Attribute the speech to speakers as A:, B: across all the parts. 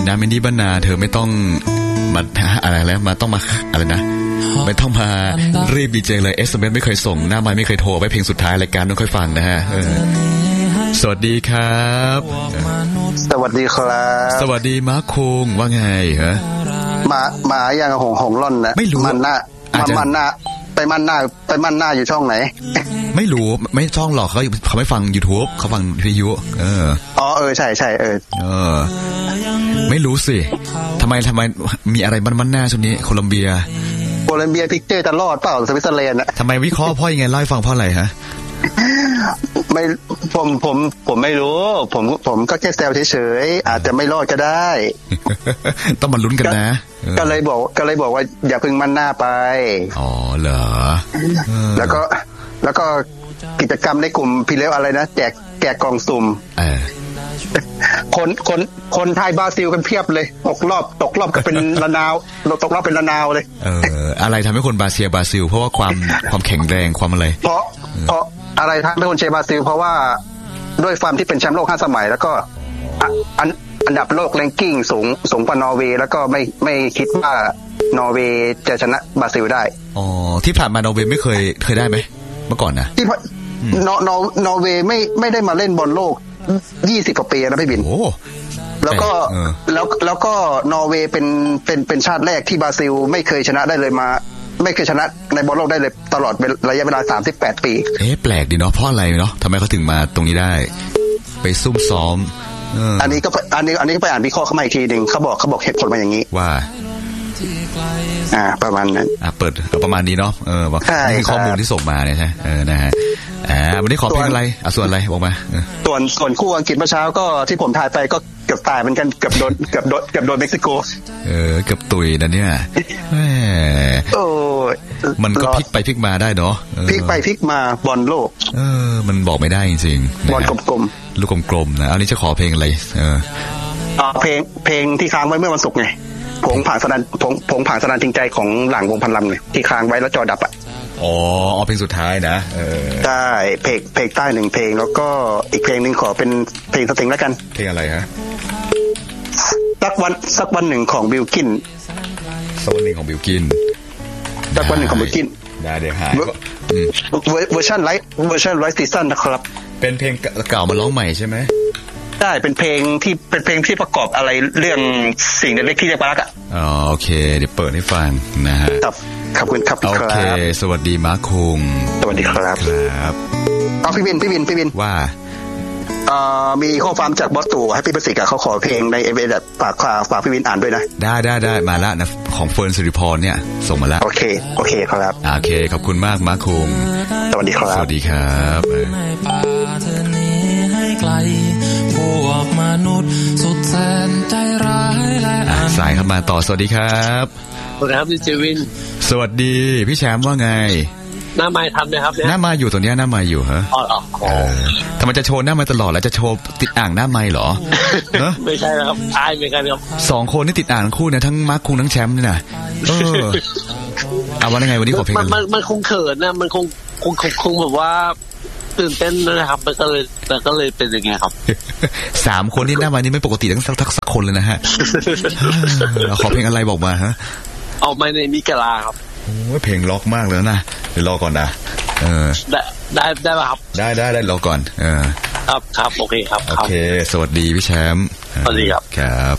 A: น้ำมินิบ้านนาเธอไม่ต้องมาอะไรแล้วมาต้องมาอะไรนะไม่ต้องมารีบดีเจเลย SMS ไม่เคยส่งหน้าไมค์ไม่เคยโทรไว้เพลงสุดท้ายรายการต้องค่อยฟังนะฮะสวัสดีครับ
B: สวัสดีครับ
A: สวัสดีมาร์คคุงว่าไงฮะ
B: มาอย่างหงล่อนนะ
A: ไม่รู้
B: มันหน้ามันหน้าไปมันหน้าอยู่ช่องไหน
A: ไม่รู้ไม่ช่องหรอกเขาไม่ฟัง YouTube เขาฟังวิทยุ
B: อ๋อใช่
A: ไม่รู้สิทำไมมีอะไรมันหน้าช่วงนี้โคลัมเบีย
B: พิกเจอร์จะรอดเปล่าสวิตเซอร์แลนด์อะ
A: ทำไมวิเคราะห์พ่อยังไงเล่าให้ฟังเพราะอะไรฮะ
B: ไม่ผมไม่รู้ผมก็แค่แซวเฉยๆอาจจะไม่รอดก็ได้
A: ต้องมาลุ้นกันนะ
B: ก็เลยบอกว่าอย่าพึ่งมั่นหน้าไป
A: อ๋อเหรอ
B: แล้วก็กิจกรรมในกลุ่มพี่เลี้ยวอะไรนะแจกกล่องสุ่มคนไทยบราซิลกันเพียบเลยตกรอบก็เป็นระนาวตกรอบเป็นระนาวเลย
A: อะไรทำให้คนบราซิลเพราะว่าความแข็งแรงความอะไร
B: เพราะอะไรทำให้คนเชียร์บราซิลเพราะว่าด้วยความที่เป็นแชมป์โลก5 สมัยแล้วก็อันดับโลกแรงกิ้งสูงกว่านอร์เวย์แล้วก็ไม่คิดว่านอร์เวย์จะชนะบราซิลได้
A: อ๋อที่ผ่านมานอร์เวย์ไม่เคยได้ไหมเมื่อก่อนนะ
B: ที่นอร์เวย์ไม่ได้มาเล่นบอลโลก20 กว่าปีนะพี่บินแล้วก็นอร์เวย์เป็นชาติแรกที่บราซิลไม่เคยชนะได้เลยมาไม่เคยชนะในบอลโลกได้เลยตลอดระยะเวลา38 ปี
A: แปลกดีเนาะเพราะอะไรเนาะทำไมเขาถึงมาตรงนี้ได้ไปซุ่มซ้อม
B: อันนี้ก็ไปอ่านวิเคราะห์เข้ามาอีกทีนึงเขาบอกเหตุผลมาอย่างนี้
A: ว่า
B: ประมาณนั้น
A: เปิดประมาณนี้เนาะนี่คือข้อมูลที่ส่งมาเนี่ยใช่นะฮะวันนี้ขอเพลงอะไรส่วนอะไรบอกมา
B: ส่วนคู่อังกฤษเมื่อเช้าก็ที่ผมถ่ายไปก็เกือบตายเหมือนกันเกือบโดนเม็กซิโก
A: เกือบตุยนะเนี่ยมันก็พลิกไปพลิกมาได้เนาะ
B: พลิกไปพลิกมาบอลโลก
A: มันบอกไม่ได้จริง
B: ๆบอลกลม
A: ๆลูกกลมๆนะอันนี้จะขอเพลงอะไร
B: เพลงที่ค้างไว้เมื่อวันศุกร์ไงผงผ่านสนานจริงใจของหลังวงพันลำไงที่ค้างไว้แล้วจอดับ
A: เอาเพลงสุดท้ายนะ
B: ได้เพลงใต้1 เพลงแล้วก็อีกเพลงนึงขอเป็นเพลงสตริงแล้วกัน
A: เพลงอะไรฮะ
B: สักวันหนึ่งของบิลกิน
A: สักวันหนึ่งของบิลกินได้เดี๋ยวหา
B: เวอร์ชันไลท์ซีซั่นนะครับ
A: เป็นเพลงเก่ามาร้องใหม่ใช่ไหม
B: ได้เป็นเพลงที่ประกอบอะไรเรื่องสิ่งเล็กๆที่เรียกว่ารัก
A: โอเคเดี๋ยวเปิดให้ฟังนะฮะ
B: ขอบคุณครับ
A: โอเคสวัสดีมาร์คคุง
B: สวัสดีครับพี่วิน
A: ว่า
B: มีข้อความจากบอสตู่ให้พี่ประสิทธิ์เขาขอเพลงในแบบฝากพี่วินอ่านด้วยนะ
A: ได้มาละนะของเฟิร์นสิริพรเนี่ยส่งมาแล้ว
B: โอเคครับ
A: โอเคขอบคุณมากมาร์คคุง
B: สวัสดีครับ
A: สวัสดีครับ
C: พวกมนุษย์สุดแสนใจร้ายและ
A: สายเข้ามาต่อสวัสดีครับ
C: สวัสดีครับพี่เจวิน
A: สวัสดีพี่แชมป์ว่าไง
C: หน้าไม้ทำนะครับเนี่ย
A: หน้าไม้อยู่ตรงนี้หน้าไม้อยู่ฮะทำไมจะโชว์หน้าไม้ตลอดแล้วจะโชว์ติดอ่างหน้าไม้เหรอ
C: ไม่ใช่ครับอายเหมือนกันครับ
A: 2 คนนี่ติดอ่างคู่เนี่ยทั้งมาร์คคุงทั้งแชมป์นี่นะเอาว่าไงวันนี้ขอเพลง
C: มันคงเขินนะมันคงแบบว่าตื่นเต้นนะครับมันก็เลยเป็นอย่างเงี้ยครับ
A: 3 คนที่หน้าไม้นี่ไม่ปกติทั้งสักคนเลยนะฮะขอเพลงอะไรบอกมาฮะ
C: เอาไม่ในมิกาลาครับ
A: โอ้เพลงล็อกมากเลยนะเดี๋ยวรอก่อนนะ
C: ได้ป่ะครับ
A: ได้รอก่อน
C: ครับโอเคครับ
A: โอเคสวัสดีพี่แชมป์
C: สวัสดีครับ
A: ครับ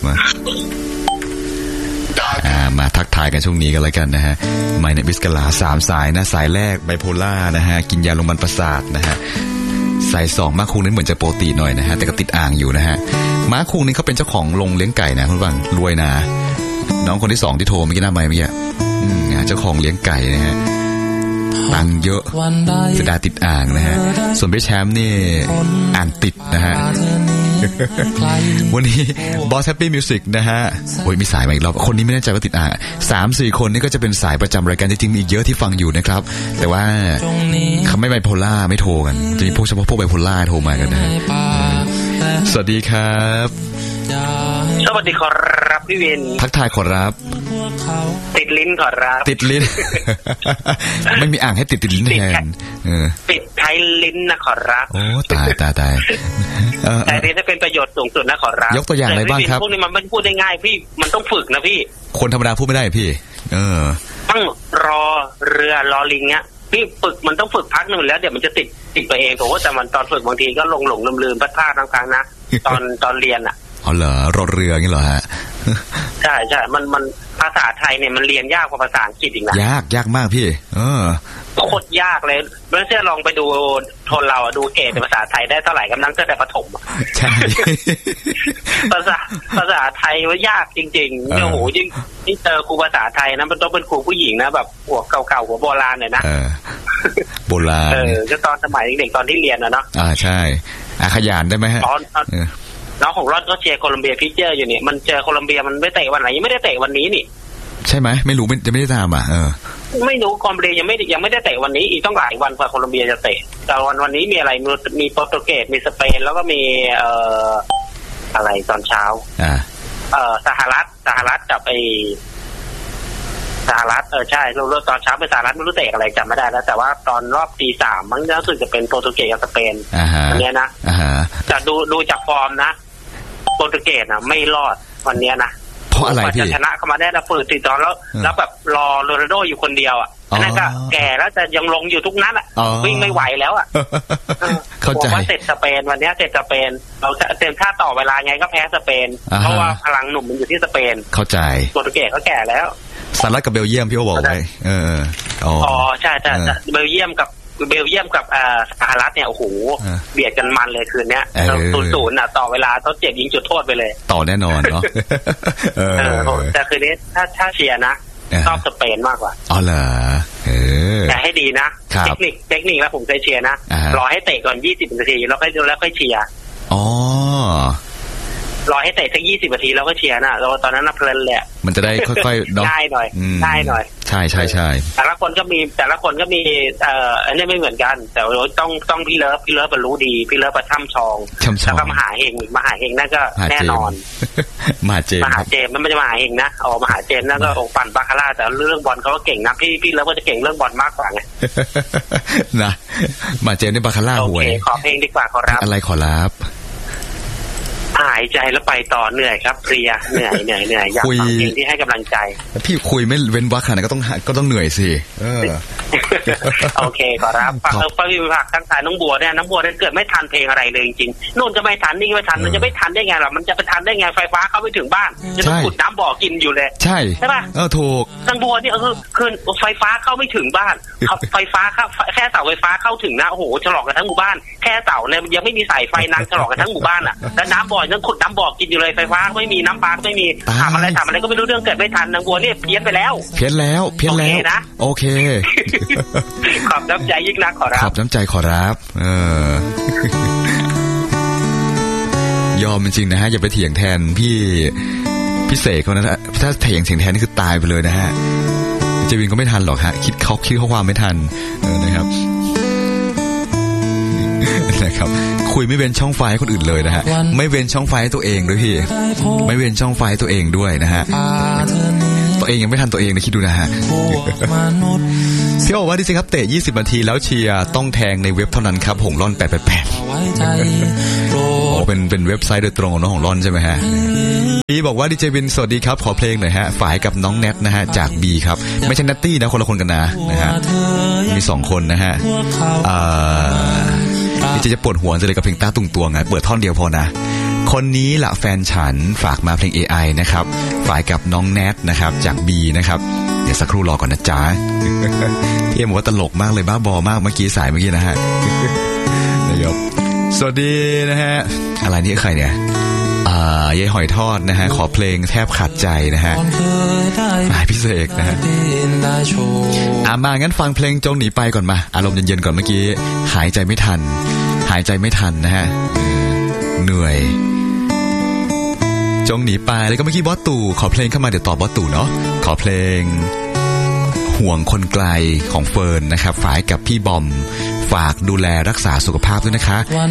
A: มาทักทายกันช่วงนี้กันแล้วกันนะฮะไมค์ในบิสกาลา3 สายนะสายแรกไบโพล่านะฮะกินยาลงมันประสาทนะฮะสาย2มาคุงนี่เหมือนจะปกติหน่อยนะฮะแต่ก็ติดอ่างอยู่นะฮะมาคุงนี่เขาเป็นเจ้าของโรงเลี้ยงไก่นะคุณฟังรวยนะน้องคนที่2ที่โทรเมื่อกี้หน้าไมค์เมื่อกี้เจ้าของเลี้ยงไก่นะฮะตังเยอะเสียดายติดอ่างนะฮะส่วนพี่แชมป์นี่อ่างติดนะฮะวันนี้บอสแฮปปี้มิวสิกนะฮะโอ้ยมีสายมาอีกรอบคนนี้ไม่แน่ใจว่าติดอ่าง 3-4 คนนี่ก็จะเป็นสายประจำรายการจริงๆมีอีกเยอะที่ฟังอยู่นะครับแต่ว่าเขาไม่ไบโพล่าไม่โทรกันจะมีพวกเฉพาะพวกไบโพล่าโทรมากันนะสวัสดีครับ
D: สวัสดีครับพี่วิน
A: ทักทายขอรับ
D: ติดลิ้นขอรับ
A: ติดลิ้น ไม่มีอ่างให้ติดลิ้นแทน
D: ปิดไทลิ้นนะขอรับ
A: โอ้ตายใ
D: ช้ลิ้นจะเป็นประโยชน์สูงสุดนะขอรับ
A: ยกตัวอย่างอะไรบ้างครับ
D: พวกนี้มันไม่พูดได้ง่ายพี่มันต้องฝึกนะพี่
A: คนธรรมดาพูดไม่ได้พี่
D: ต้องรอเรือรอลิงเงี้ยพี่ฝึกมันต้องฝึกพักนึงแล้วเดี๋ยวมันจะติดไปเองผมว่าแต่มันตอนฝึกบางทีก็หลงลืมพลาดบางครั้งนะตอนเรียนอ่ะ
A: อ๋อเหรอรถเรืออย่างนี้เหรอฮะ
D: ใช่มันภาษาไทยเนี่ยมันเรียนยากกว่าภาษาอังกฤษอีกนะ
A: ยากมากพี่
D: โคตรยากเลยเมื่อเชื่อลองไปดูทนเราดูเกรดในภาษาไทยได้เท่าไหร่กำลังแต่ประถม
A: ใช่
D: ภาษาไทยว่ายากจริงๆโอ้โหยิ่งที่เจอครูภาษาไทยนะมันต้องเป็นครูผู้หญิงนะแบบหัวเก่าๆหัวโบราณหน่อยนะ
A: โบราณ
D: ก็ตอนสมัยเด็กๆตอนที่เรียนนะเนาะ
A: ใช่ขยันได้ไหมฮะ
D: น้องของรอดก็เชียร์โคลัมเบียพิเจอร์อยู่เนี่ยมันเจอโคลัมเบียมันไม่เตะวันไหนยังไม่ได้เตะวันนี้นี่
A: ใช่ไหมไม่รู้จะไม่ได้ตาม
D: ไม่รู้โคลัมเบียยังไม่ได้เตะวันนี้อีกต้องหลายวันกว่าโคลัมเบียจะเตะแต่วันนี้มีอะไรมีโปรตุเกสมีสเปนแล้วก็มีอะไรตอนเช้าสหรัฐกับสหรัฐใช่เราตอนเช้าเป็นสหรัฐไม่รู้เตะอะไรจำไม่ได้แล้วแต่ว่าตอนรอบตี 3มันรู้สึกจะเป็นโปรตุเกสกับสเปนอันนี้นะแต่ดูจากฟอร์มนะโปรตุเกสไม่รอดวันนี้นะ
A: เพราะอะไรพี่
D: จะชนะเข้ามาได้แล้วฝืนติดตอนแล้วแบบรอโรนัลโดอยู่คนเดียวอ่ะนั่นก็แก่แล้วแต่ยังลงอยู่ทุกนัดอ่ะวิ่งไม่ไหวแล้วอ่ะบอกว่าเสร็จสเปนวันนี้เสร็จสเปนเราเต็มท่าต่อเวลาไงก็แพ้สเปนเพราะว่าพลังหนุ่มมันอยู่ที่สเปน
A: เข้าใจ
D: โปรตุเกสก็แก่แล้ว
A: สหรัฐกับเบลเยียมพี่โอบอกไว้
D: ใช่เบลเยียมกับสหรัฐเนี่ยโอ้โหเบียดกันมันเลยคืนนี้0-0น่ะต่อเวลาต้องเจ็บยิงจุดโทษไปเลย
A: ต่อแน่นอนเนาะ
D: แต่คืนนี้ถ้าเชียร์นะชอบสเปนมากกว่า
A: อ๋อเหรอ
D: แต่ให้ดีนะเทคนิคแล้วผมเคยเชียร์นะรอให้เตะก่อน20 นาทีแล้วค่อยเชียร์รอให้เตะสัก20 นาทีแล้วก็เชียร์นะเราตอนนั้นเพลินแหละ
A: มันจะได้ค่อยๆ
D: ได้หน่อย
A: ใช่
D: แต่ละคนก็มีอันนี้ไม่เหมือนกันแต่ต้องพี่เลิฟมันรู้ดีพี่เลิฟประช่ำชองแล้วก็มหาเฮงนั่นก็แน่นอน
A: มหาเจม
D: มันไม่ใช่มหาเฮงนะมหาเจมนั่นก็ปั่นบาคาร่าแต่เรื่องบอลเขาก็เก่งนะพี่เลิฟก็จะเก่งเรื่องบอลมากกว่าไง
A: นะมหาเจมนี่บาคาร่าห่วย
D: ขอเพลงดีกว่าขอรับ
A: อะไรขอรับ
D: หายใจแล้วไปต่อเหนื่อยครับเพลียเหนื่อยอยากฟังเพลงที่ให้กำลังใจ
A: พี่คุยไม่เว้นวรรคขนาดนั้นก็ต้องเหนื่อยสิ
D: โอเคขอรับฟังพี่ผักทั้งสายน้องบัวเนี่ยเกิดไม่ทันเพลงอะไรเลยจริงๆนู่นจะไม่ทันนี่ไม่ทันมันจะไม่ทันได้ไงล่ะมันจะไปทันได้ไงไฟฟ้าเข้าไปถึงบ้านจะต้องขุดน้ำบ่อกินอยู่เลย
A: ใช่
D: ป่ะ
A: ถูก
D: น้องบัวเนี่ยคือไฟฟ้าเข้าไม่ถึงบ้านไฟฟ้าแค่เสาไฟฟ้าเข้าถึงนะโอ้โหฉลองกันทั้งหมู่บ้านแค่เสาเนี่ยยังไม่มีสายไฟนางฉลองกันทั้งหมู่บ้านอ่ะแล้วน้ำบ่อยังขุดน้ำบ่อกินอยู่เลยไฟฟ้าไม่มีน้ำปลาไม่มีถามอะไรก็ไม่รู้เรื่องเกิดไม่ทันนางบัวเนี่ยเพี้ยนไปแล้ว
A: นะโอเค
D: ขอบน้ำใจยิ่งนักขอรับ
A: ขอบน้ำใจขอรับยอมจริงๆนะฮะอย่าไปเถียงแทนพี่เสกเขานะถ้าเถียงแทนนี่คือตายไปเลยนะฮะเจวินก็ไม่ทันหรอกฮะคิดข้อความไม่ทันนะครับคุยไม่เว้นช่องไฟให้คนอื่นเลยนะฮะไม่เว้นช่องไฟให้ตัวเองด้วยพี่ไม่เว้นช่องไฟให้ตัวเองด้วยนะฮะตัวเองยังไม่ทันตัวเองนะคิดดูนะฮะพี่บอกว่าดิฉันครับเตะ20 นาทีแล้วเชียร์ต้องแทงในเว็บเท่านั้นครับหงร่อน888โอ้เป็นเว็บไซต์โดยตรงของน้องหงร่อนใช่ไหมฮะบีบอกว่าดิเจวินสวัสดีครับขอเพลงหน่อยฮะฝ่ายกับน้องแนทนะฮะจากบีครับไม่ใช่นัตตี้นะคนละคนกันนะฮะมี2คนนะฮะดิจะปวดหัวเลยกับเพลงต้าตุงตัวไงเปิดท่อนเดียวพอนะคนนี้ละแฟนฉันฝากมาเพลง AI นะครับฝ่ายกับน้องแนทนะครับจากบีนะครับเดี๋ยวสักครู่รอก่อนนะจ๊ะพี่เอ็มบอกว่าตลกมากเลยบ้าบอมากเมื่อกี้สายเมื่อกี้นะฮะนะครับสวัสดีนะฮะอะไรนี่ใครเนี่ยยายหอยทอดนะฮะขอเพลงแทบขาดใจนะฮะพิเศษนะฮะมางั้นฟังเพลงจงหนีไปก่อนมาอารมณ์เย็นๆก่อนเมื่อกี้หายใจไม่ทันนะฮะเหนื่อยจงหนีไปแล้วก็เมื่อกี้บอสตู่ขอเพลงเข้ามาเดี๋ยวตอบบอสตู่เนาะขอเพลงห่วงคนไกลของเฟิร์นนะครับฝากกับพี่บอมฝากดูแลรักษาสุขภาพด้วยนะคะ